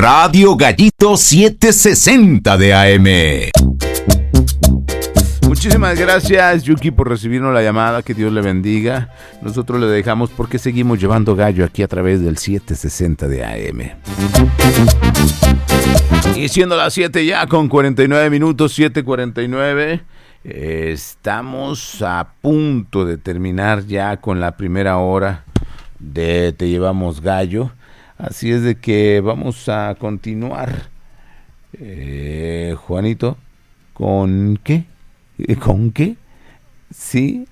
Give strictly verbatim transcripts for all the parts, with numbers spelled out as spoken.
Radio Gallito setecientos sesenta de A M. Muchísimas gracias, Yuki, por recibirnos la llamada. Que Dios le bendiga. Nosotros le dejamos porque seguimos llevando gallo aquí a través del setecientos sesenta de A M. Y siendo las siete ya con cuarenta y nueve minutos, siete cuarenta y nueve, eh, estamos a punto de terminar ya con la primera hora de Te Llevamos Gallo. Así es de que vamos a continuar. Eh, Juanito, ¿con qué? ¿Con qué? Sí.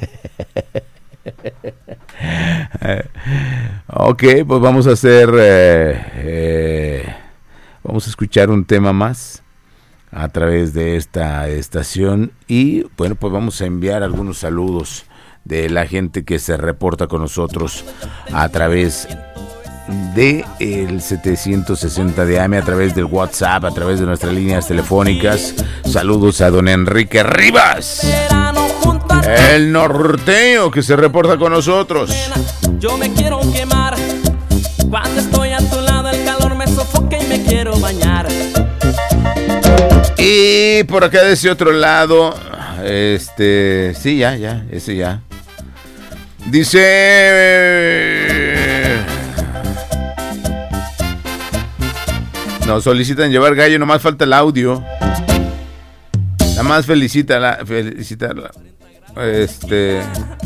Ok, pues vamos a hacer... Eh, eh, vamos a escuchar un tema más a través de esta estación. Y bueno, pues vamos a enviar algunos saludos de la gente que se reporta con nosotros a través de el setecientos sesenta de A M, a través del WhatsApp, a través de nuestras líneas telefónicas. Saludos a don Enrique Rivas, el norteño, que se reporta con nosotros. Yo me quiero quemar cuando estoy a tu lado, el calor me sofoca y me quiero bañar. Y por acá de ese otro lado, este, sí, ya, ya, ese ya. Dice... Nos solicitan llevar gallo, nomás falta el audio. Nada más felicítala, felicitarla. Este...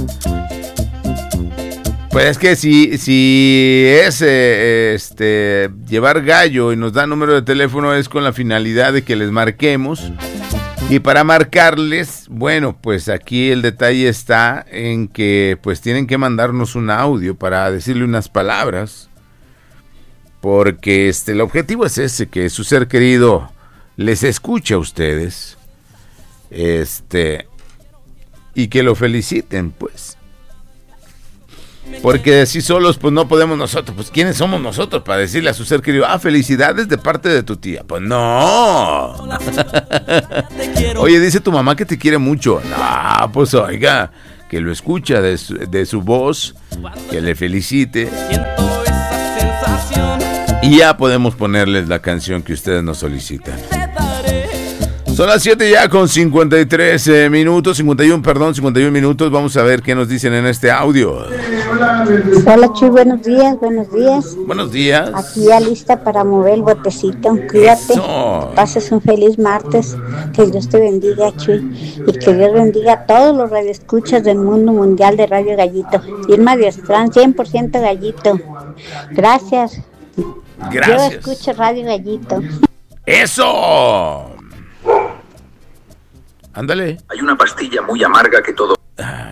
Pues es que si, si es eh, este, llevar gallo y nos da número de teléfono, es con la finalidad de que les marquemos. Y para marcarles, bueno, pues aquí el detalle está en que pues tienen que mandarnos un audio para decirle unas palabras. Porque este, el objetivo es ese, que su ser querido les escuche a ustedes. Este, y que lo feliciten, pues. Porque así solos, pues no podemos nosotros. Pues ¿quiénes somos nosotros para decirle a su ser querido, ah, felicidades de parte de tu tía? Pues no. Oye, dice tu mamá que te quiere mucho. No, pues oiga, que lo escucha de su, de su voz, que le felicite. Y ya podemos ponerles la canción que ustedes nos solicitan. Son las siete ya con cincuenta y tres eh, minutos, cincuenta y uno, perdón, cincuenta y uno minutos. Vamos a ver qué nos dicen en este audio. Hola, Chuy, buenos días, buenos días. Buenos días. Aquí ya lista para mover el botecito. Cuídate. Eso. Pases un feliz martes. Que Dios te bendiga, Chuy. Y que Dios bendiga a todos los radioescuchas del mundo mundial de Radio Gallito. Irma Diostrán, cien por ciento Gallito. Gracias. Gracias. Yo escucho Radio Gallito. ¡Eso! Ándale. Hay una pastilla muy amarga que todo...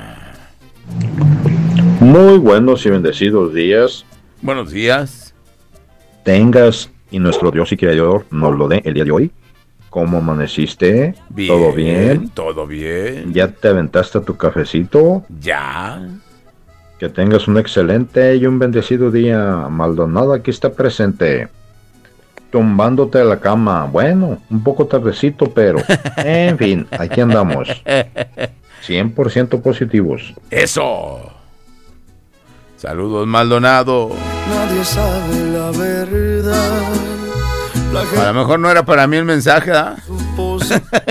Muy buenos y bendecidos días. Buenos días. Tengas y nuestro Dios y Creador nos lo dé el día de hoy. ¿Cómo amaneciste? Bien, ¿Todo bien? Todo bien. ¿Ya te aventaste tu cafecito? Ya. Que tengas un excelente y un bendecido día. Maldonado aquí está presente. Tumbándote de la cama. Bueno, un poco tardecito, pero en fin, aquí andamos. cien por ciento positivos. Eso. Saludos, Maldonado. Nadie sabe la verdad. La A lo mejor no era para mí el mensaje, ¿ah? gente